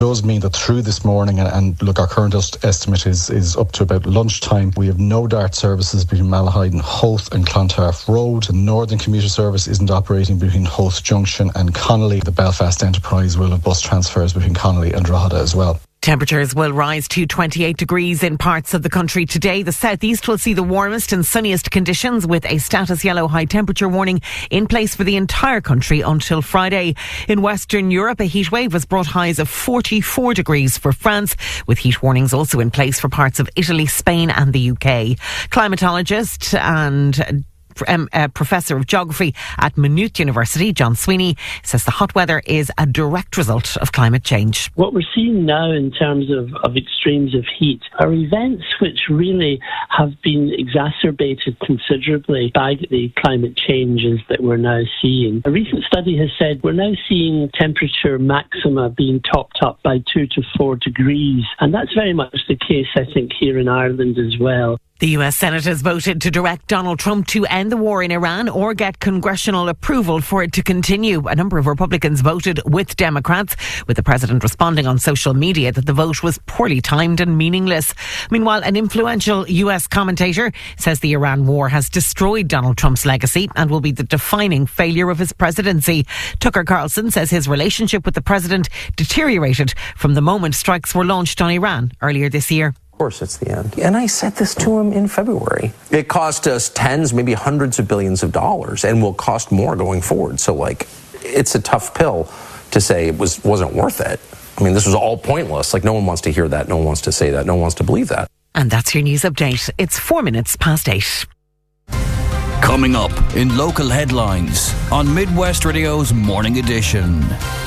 does mean that through this morning, and look, our current estimate is up to about lunchtime, we have no DART services between Malahide and Howth and Clontarf Road. The Northern Commuter Service isn't operating between Howth Junction and Connolly. The Belfast Enterprise will have bus transfers between Connolly and Drogheda as well. Temperatures will rise to 28 degrees in parts of the country today. The southeast will see the warmest and sunniest conditions, with a status yellow high temperature warning in place for the entire country until Friday. In Western Europe, a heat wave has brought highs of 44 degrees for France, with heat warnings also in place for parts of Italy, Spain and the UK. Climatologist and Professor of Geography at Maynooth University, John Sweeney, says the hot weather is a direct result of climate change. What we're seeing now in terms of extremes of heat are events which really have been exacerbated considerably by the climate changes that we're now seeing. A recent study has said we're now seeing temperature maxima being topped up by 2 to 4 degrees, and that's very much the case, I think, here in Ireland as well. The US Senate has voted to direct Donald Trump to end the war in Iran or get congressional approval for it to continue. A number of Republicans voted with Democrats, with the president responding on social media that the vote was poorly timed and meaningless. Meanwhile, an influential US commentator says the Iran war has destroyed Donald Trump's legacy and will be the defining failure of his presidency. Tucker Carlson says his relationship with the president deteriorated from the moment strikes were launched on Iran earlier this year. Of course it's the end. And I said this to him in February. It cost us tens, maybe hundreds of billions of dollars, and will cost more going forward. So, it's a tough pill to say it wasn't worth it. I mean, this was all pointless. No one wants to hear that. No one wants to say that. No one wants to believe that. And that's your news update. It's 4 minutes past 8. Coming up in local headlines on Midwest Radio's Morning Edition.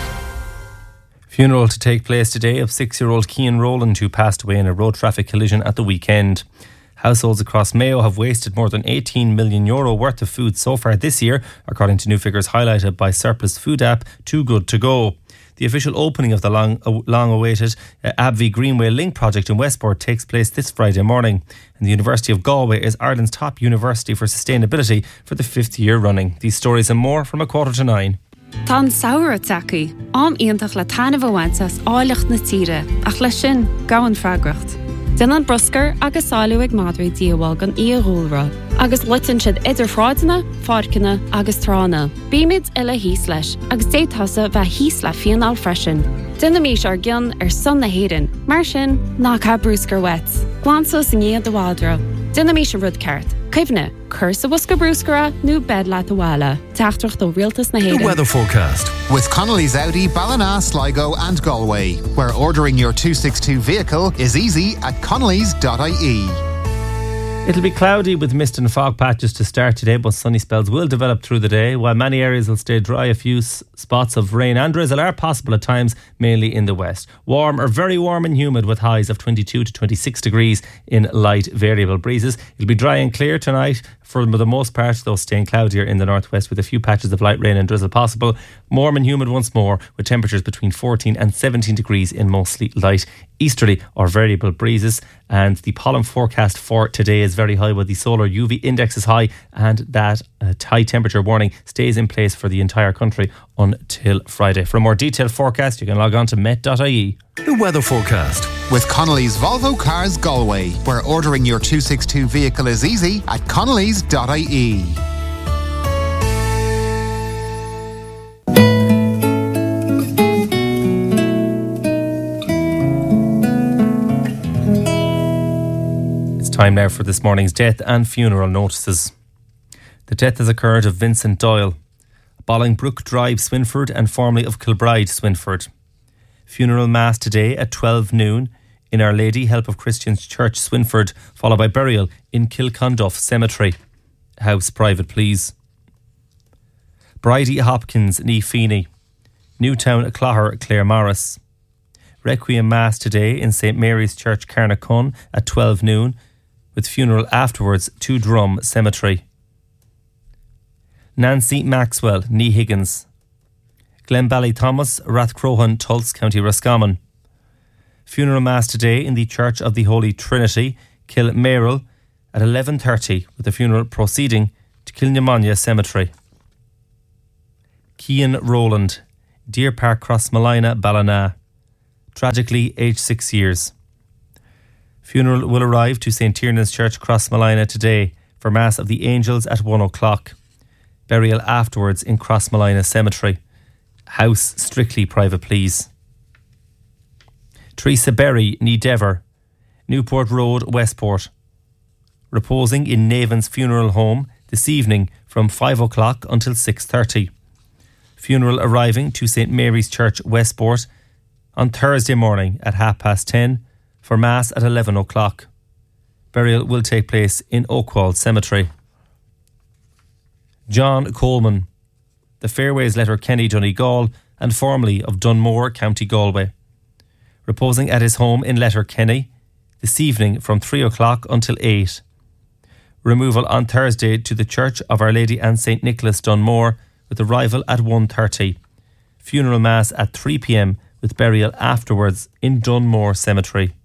Funeral to take place today of 6-year-old Cian Rowland, who passed away in a road traffic collision at the weekend. Households across Mayo have wasted more than €18 million worth of food so far this year, according to new figures highlighted by surplus food app Too Good To Go. The official opening of the long-awaited Abbey Greenway Link project in Westport takes place this Friday morning. And the University of Galway is Ireland's top university for sustainability for the 5th year running. These stories and more from 8:45. Tá saoire tacaí, iontach le tainmh bhaintas áileacht na tíre, ach le sin gawan freagracht. Den an broscar agus sáiliú ag madraí díobháil gan íoghúlra, agus luitin siad idir fráideanna, fáirceanna agus trána. Bíimiid ile híos leis, agus détasa bheith híos le fianál freisin. Duna mís ar gcion ar son na héireann, mar sin ná cá brúscar wet. Glansos in iad do bhádra. Duna mís a rud ceart. Caimhne, cursa busca brúscara, nó bed le bhile. Teachtrach do rialtas na héireann. The weather forecast with Connolly's Audi, Ballina, Sligo and Galway, where ordering your 262 vehicle is easy at connellys.ie. It'll be cloudy with mist and fog patches to start today, but sunny spells will develop through the day, while many areas will stay dry. A few spots of rain and drizzle are possible at times, mainly in the west. Warm or very warm and humid with highs of 22 to 26 degrees in light variable breezes. It'll be dry and clear tonight for the most part, though staying cloudier in the northwest with a few patches of light rain and drizzle possible. Warm and humid once more with temperatures between 14 and 17 degrees in mostly light easterly or variable breezes. And the pollen forecast for today is very high, with the solar UV index is high, and that high temperature warning stays in place for the entire country until Friday. For a more detailed forecast, you can log on to met.ie. The weather forecast with Connolly's Volvo Cars Galway, where ordering your 262 vehicle is easy at connellys.ie. Time now for this morning's death and funeral notices. The death has occurred of Vincent Doyle, Bolingbrook Drive, Swinford, and formerly of Kilbride, Swinford. Funeral mass today at 12 noon in Our Lady Help of Christians Church, Swinford, followed by burial in Kilconduff Cemetery. House private, please. Bridie Hopkins, Ní Feeney, Newtown, Clogher, Clare Morris. Requiem mass today in St Mary's Church, Carnacon at 12 noon, with funeral afterwards to Drum Cemetery. Nancy Maxwell, Ní Higgins. Glenbally-Thomas, Rathcrohan, Tulse, County Roscommon. Funeral mass today in the Church of the Holy Trinity, Kilmairle, at 11:30, with the funeral proceeding to Kilnamanagh Cemetery. Cian Rowland, Deer Park, Crossmolina, Ballina. tragically aged 6 years. Funeral will arrive to St. Tiernan's Church, Crossmolina today for Mass of the Angels at 1 o'clock. Burial afterwards in Crossmolina Cemetery. House strictly private, please. Teresa Berry, ní Dever, Newport Road, Westport. Reposing in Navan's Funeral Home this evening from 5 o'clock until 6:30. Funeral arriving to St. Mary's Church, Westport on Thursday morning at 10:30 for Mass at 11 o'clock. Burial will take place in Oakwall Cemetery. John Coleman, the Fairways Letterkenny, Donegal, and formerly of Dunmore, County Galway. Reposing at his home in Letterkenny this evening from 3 o'clock until 8. Removal on Thursday to the Church of Our Lady and St. Nicholas, Dunmore, with arrival at 1:30. Funeral Mass at 3 p.m. with burial afterwards in Dunmore Cemetery.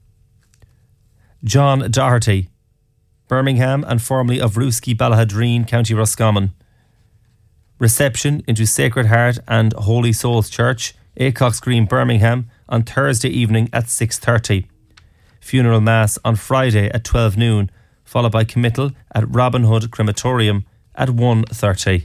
John Doherty, Birmingham and formerly of Ruski Ballahadreen, County Roscommon. Reception into Sacred Heart and Holy Souls Church, Acox Green, Birmingham, on Thursday evening at 6:30. Funeral Mass on Friday at 12 noon, followed by committal at Robin Hood Crematorium at 1:30.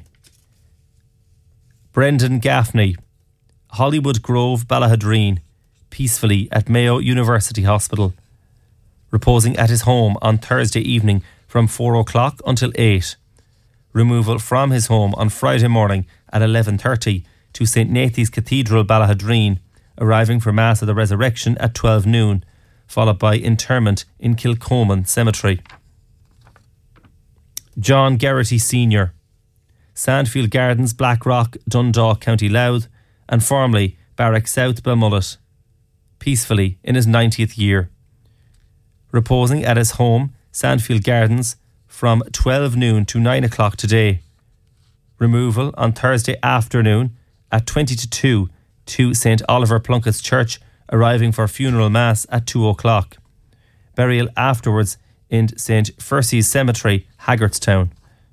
Brendan Gaffney, Hollywood Grove, Ballahadreen, peacefully at Mayo University Hospital. Reposing at his home on Thursday evening from 4 o'clock until 8. Removal from his home on Friday morning at 11:30 to St. Nathan's Cathedral, Ballahadreen, arriving for Mass of the Resurrection at 12 noon, followed by interment in Kilcoman Cemetery. John Geraghty Sr., Sandfield Gardens, Blackrock, Dundalk, County Louth, and formerly Barrack South, Belmullet, peacefully in his 90th year. Reposing at his home, Sandfield Gardens, from 12 noon to 9 o'clock today. Removal on Thursday afternoon at 20 to 2 to St. Oliver Plunkett's Church, arriving for funeral Mass at 2 o'clock. Burial afterwards in St. Fercy's Cemetery, Haggartstown.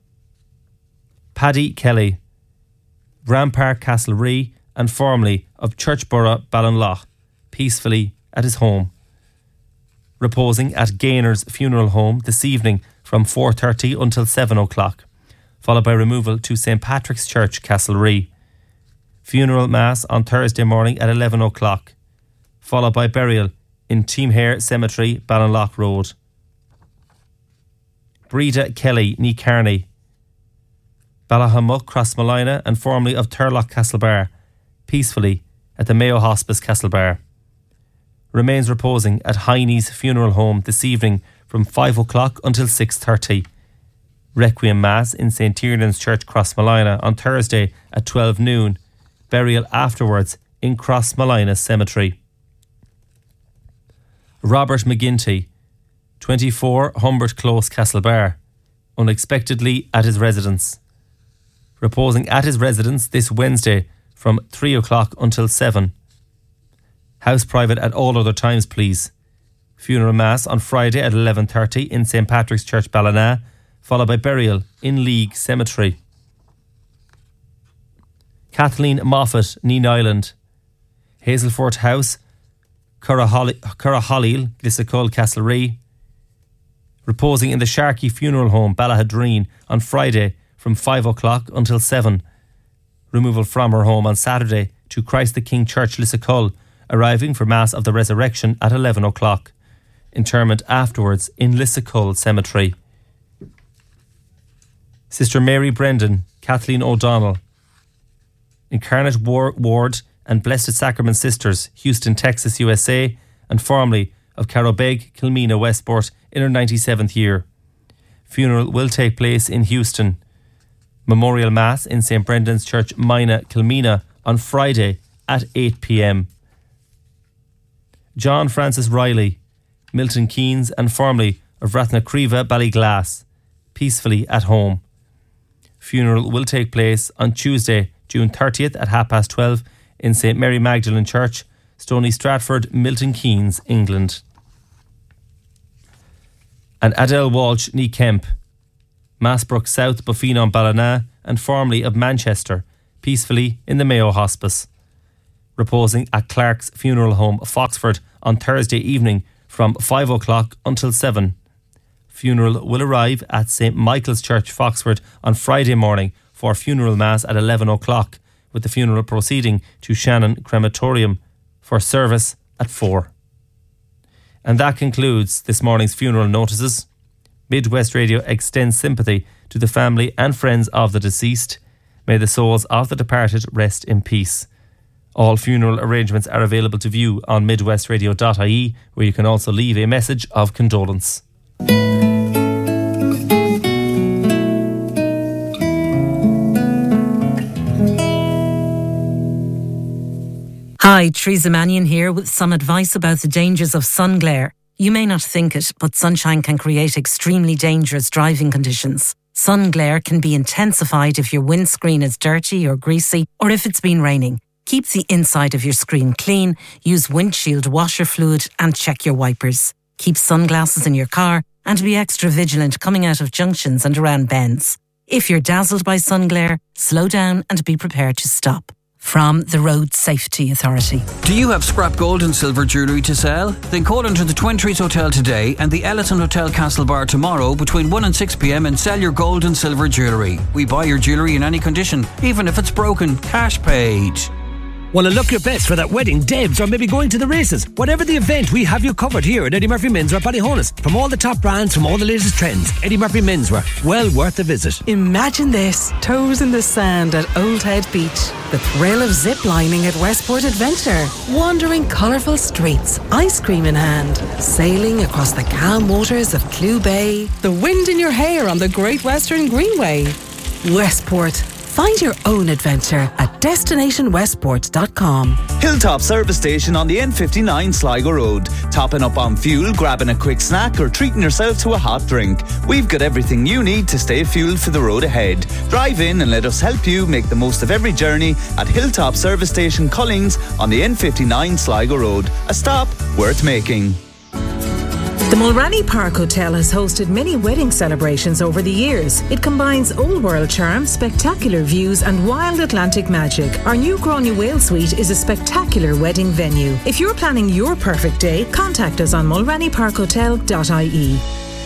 Paddy Kelly, Rampart Castlerea, and formerly of Churchborough, Ballinlough, peacefully at his home. Reposing at Gainer's Funeral Home this evening from 4:30 until 7 o'clock, followed by removal to St. Patrick's Church, Castlerea. Funeral Mass on Thursday morning at 11 o'clock, followed by burial in Teamhare Cemetery, Ballinlough Road. Breda Kelly, ní Carney, Ballahamuck, Crossmolina, and formerly of Turlock, Castlebar, peacefully at the Mayo Hospice, Castlebar. Remains reposing at Heine's Funeral Home this evening from 5 o'clock until 6:30. Requiem Mass in St. Tiernan's Church, Crossmolina, on Thursday at 12 noon. Burial afterwards in Crossmolina Cemetery. Robert McGinty, 24 Humbert Close, Castlebar, unexpectedly at his residence. Reposing at his residence this Wednesday from 3 o'clock until 7. House private at all other times, please. Funeral Mass on Friday at 11:30 in St. Patrick's Church, Ballina, followed by burial in League Cemetery. Kathleen Moffat, Neen Island, Hazelfort House, Curraholil, Glissacull, Castlerea. Reposing in the Sharkey Funeral Home, Ballahadreen, on Friday from 5 o'clock until 7. Removal from her home on Saturday to Christ the King Church, Lissacull, arriving for Mass of the Resurrection at 11 o'clock. Interment afterwards in Lissacull Cemetery. Sister Mary Brendan, Kathleen O'Donnell, Incarnate Ward and Blessed Sacrament Sisters, Houston, Texas, USA, and formerly of Carrowbeg, Kilmena, Westport, in her 97th year. Funeral will take place in Houston. Memorial Mass in St. Brendan's Church, Mina, Kilmena, on Friday at 8 p.m. John Francis Riley, Milton Keynes, and formerly of Rathnacreva, Ballyglass, peacefully at home. Funeral will take place on Tuesday, June 30th at 12:30 in St. Mary Magdalene Church, Stony Stratford, Milton Keynes, England. And Adele Walsh, ní Kemp, Massbrook South, Buffino, Ballina, and formerly of Manchester, peacefully in the Mayo Hospice. reposing at Clark's Funeral Home, Foxford, on Thursday evening from 5 o'clock until 7. Funeral will arrive at St Michael's Church, Foxford, on Friday morning for funeral mass at 11 o'clock, with the funeral proceeding to Shannon Crematorium for service at 4. And that concludes this morning's funeral notices. Midwest Radio extends sympathy to the family and friends of the deceased. May the souls of the departed rest in peace. All funeral arrangements are available to view on midwestradio.ie, where you can also leave a message of condolence. Hi, Teresa Mannion here with some advice about the dangers of sun glare. You may not think it, but sunshine can create extremely dangerous driving conditions. Sun glare can be intensified if your windscreen is dirty or greasy, or if it's been raining. Keep the inside of your screen clean, use windshield washer fluid and check your wipers. Keep sunglasses in your car and be extra vigilant coming out of junctions and around bends. If you're dazzled by sun glare, slow down and be prepared to stop. From the Road Safety Authority. Do you have scrap gold and silver jewellery to sell? Then call into the Twin Trees Hotel today and the Ellison Hotel Castlebar tomorrow between 1 and 6 p.m. and sell your gold and silver jewellery. We buy your jewellery in any condition, even if it's broken. Cash paid. Want to look your best for that wedding, Debs, or maybe going to the races? Whatever the event, we have you covered here at Eddie Murphy Menswear Ballyhonus. From all the top brands, from all the latest trends, Eddie Murphy Menswear, well worth a visit. Imagine this, toes in the sand at Old Head Beach, the thrill of zip-lining at Westport Adventure, wandering colourful streets, ice cream in hand, sailing across the calm waters of Clew Bay, the wind in your hair on the Great Western Greenway. Westport. Find your own adventure at destinationwestport.com. Hilltop Service Station on the N59 Sligo Road. Topping up on fuel, grabbing a quick snack or treating yourself to a hot drink. We've got everything you need to stay fueled for the road ahead. Drive in and let us help you make the most of every journey at Hilltop Service Station Cullings on the N59 Sligo Road. A stop worth making. The Mulranny Park Hotel has hosted many wedding celebrations over the years. It combines old world charm, spectacular views and wild Atlantic magic. Our new Gráinne Whale Suite is a spectacular wedding venue. If you're planning your perfect day, contact us on mulrannyparkhotel.ie.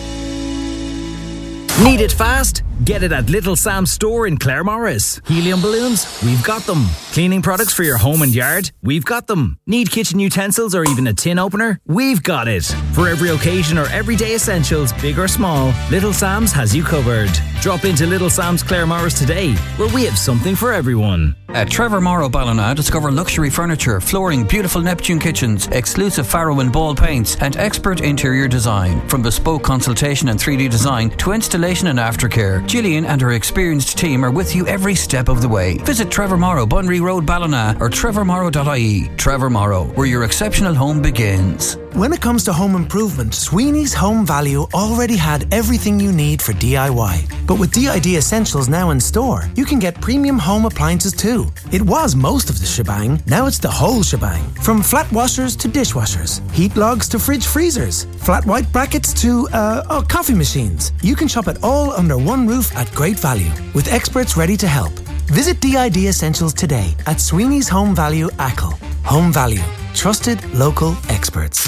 Need it fast? Get it at Little Sam's store in Claremorris. Helium balloons? We've got them. Cleaning products for your home and yard? We've got them. Need kitchen utensils or even a tin opener? We've got it. For every occasion or everyday essentials, big or small, Little Sam's has you covered. Drop into Little Sam's Claremorris today, where we have something for everyone. At Trevor Morrow Ballina, discover luxury furniture, flooring, beautiful Neptune kitchens, exclusive Faro and Ball paints, and expert interior design. From bespoke consultation and 3D design to installation and aftercare, Gillian and her experienced team are with you every step of the way. Visit Trevor Morrow, Bunry Road, Ballina, or trevormorrow.ie. Trevor Morrow, where your exceptional home begins. When it comes to home improvement, Sweeney's Home Value already had everything you need for DIY. But with DID Essentials now in store, you can get premium home appliances too. It was most of the shebang, now it's the whole shebang. From flat washers to dishwashers, heat logs to fridge freezers, flat white brackets to, coffee machines. You can shop it all under one roof at great value, with experts ready to help. Visit DID Essentials today at Sweeney's Home Value Achill. Home Value. Trusted local experts.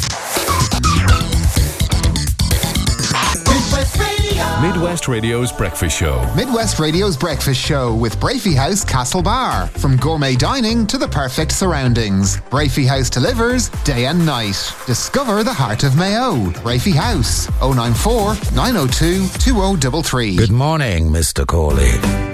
Midwest Radio's Breakfast Show. Midwest Radio's Breakfast Show with Brafey House Castlebar. From gourmet dining to the perfect surroundings, Brafey House delivers day and night. Discover the heart of Mayo. Brafey House, 094 902 2033. Good morning, Mr. Corley.